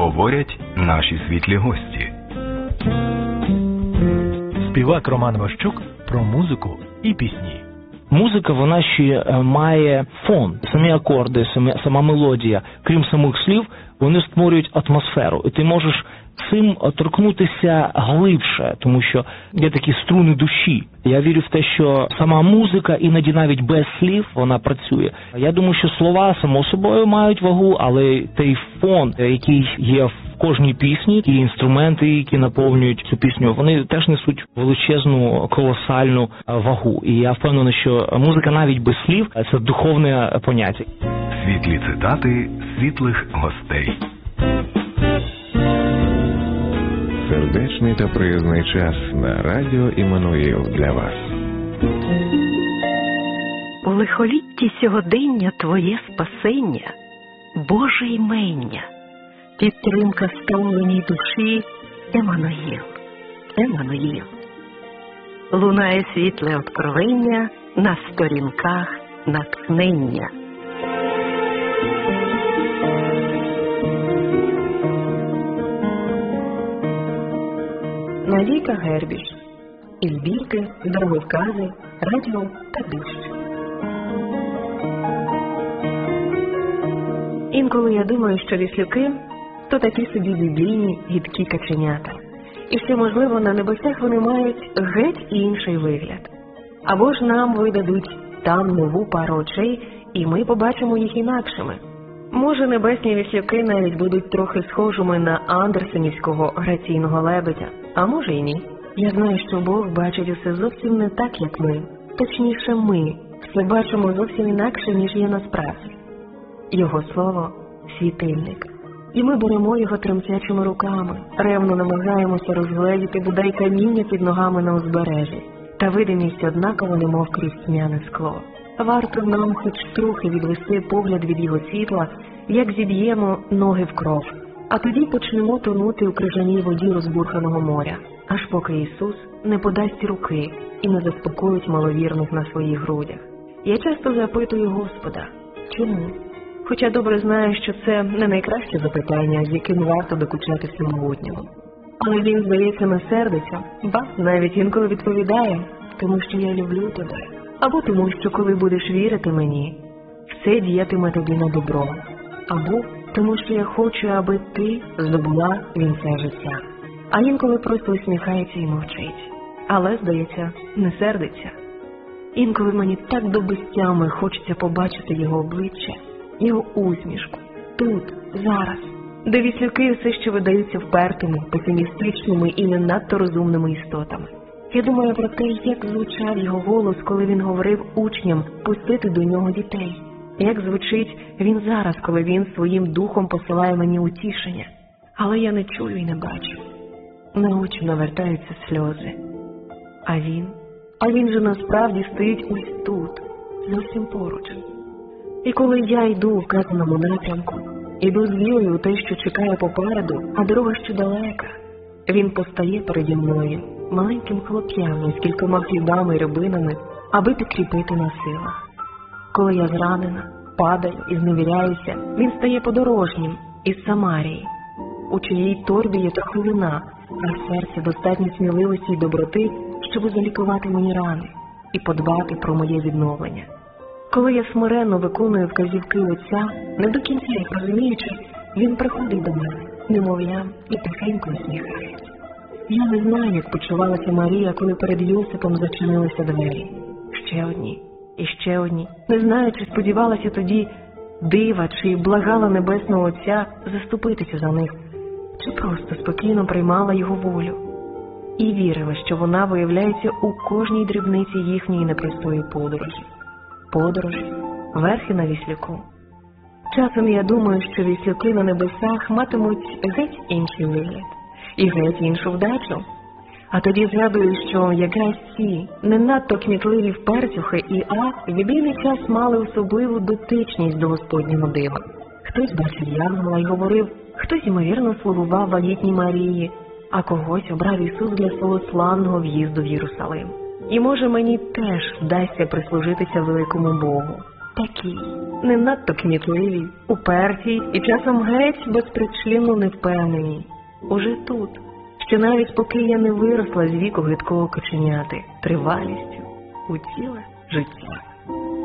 говорять наші світлі гості. Співак Роман Ващук про музику і пісні. Музика, вона ще має фон, самі акорди, сама мелодія, крім самих слів, вони створюють атмосферу. І ти можеш цим торкнутися глибше, тому що є такі струни душі. Я вірю в те, що сама музика, іноді навіть без слів, вона працює. Я думаю, що слова, само собою, мають вагу, але той фон, який є в кожній пісні, ті інструменти, які наповнюють цю пісню, вони теж несуть величезну, колосальну вагу. І я впевнений, що музика навіть без слів – це духовне поняття. Світлі цитати світлих гостей. Сердечний та приязний час на радіо Іммануїл для вас. У лихолітті сьогодення твоє спасення, Боже імення, підтримка стомленій душі, Еммануїл, Еммануїл. Лунає світле откровення на сторінках натхнення. Надійка Гербіш. Із збірки «Дороговкази», «Радіо» та «Дощ». Інколи я думаю, що віслюки – то такі собі біблійні гідкі каченята. І що, можливо, на небесах вони мають геть інший вигляд. Або ж нам видадуть там нову пару очей, і ми побачимо їх інакшими. Може, небесні віслюки навіть будуть трохи схожими на андерсенівського граційного лебедя, а може й ні. Я знаю, що Бог бачить усе зовсім не так, як ми. Точніше, ми все бачимо зовсім інакше, ніж є насправді. Його слово – світильник. І ми беремо його тремтячими руками, ревно намагаємося розгледіти бодай каміння під ногами на узбережжі. Та видимість однаково немов крізь тьмяне скло. Варто нам хоч трохи відвести погляд від його світла, як зіб'ємо ноги в кров, а тоді почнемо тонути у крижаній воді розбурханого моря, аж поки Ісус не подасть руки і не заспокоїть маловірних на своїх грудях. Я часто запитую Господа, чому? Хоча добре знаю, що це не найкраще запитання, з яким варто докучати всемогутньому. Але він, здається, не сердиться, ба, навіть інколи відповідає, тому що я люблю тебе. Або тому, що коли будеш вірити мені, все діятиме тобі на добро. Або тому, що я хочу, аби ти здобула вінця життя. А інколи просто усміхається і мовчить. Але, здається, не сердиться. Інколи мені так до безтями хочеться побачити його обличчя, його усмішку, тут, зараз, де віслюки все ще видаються впертими, песимістичними і не надто розумними істотами. Я думаю про те, як звучав його голос, коли він говорив учням пустити до нього дітей. Як звучить він зараз, коли він своїм духом посилає мені утішення. Але я не чую і не бачу. На очі навертаються сльози. А він же насправді стоїть ось тут, зовсім поруч. І коли я йду у вказаному напрямку, іду з вірою у те, що чекає попереду, а дорога ще далека, він постає переді мною, маленьким хлоп'ям з кількома хлібами і рибинами, аби підкріпити на силах. Коли я зранена, падаю і зневіряюся, він стає подорожнім із Самарії, у чиїй торбі є трохи вина, а в серці достатньо сміливості й доброти, щоб залікувати мені рани і подбати про моє відновлення. Коли я смиренно виконую вказівки Отця, не до кінця їх розуміючи, він приходить до мене, немов я, і тихенько усміхається. Я не знаю, як почувалася Марія, коли перед Йосипом зачинилися двері. Ще одні, і ще одні. Не знаю, чи сподівалася тоді дива, чи благала Небесного Отця заступитися за них, чи просто спокійно приймала його волю. І вірила, що вона виявляється у кожній дрібниці їхньої непростої подорожі. Подорожі, верхи на віслюку. Часом я думаю, що віслюки на небесах матимуть геть інший вигляд і геть іншу вдачу. А тоді згадую, що якраз ці не надто кмітливі впертюхи і в біблійний час мали особливу дотичність до Господнього дива. Хтось бачив янгола й говорив, хтось, ймовірно, слугував вагітній Марії, а когось обрав Ісус для свого славного в'їзду в Єрусалим. І може мені теж вдасться прислужитися великому Богу. Такі, не надто кмітливі, уперті і часом геть безпричинно невпевнені. Уже тут, що навіть поки я не виросла з віку гидкого каченяти, тривалістю у ціле життя.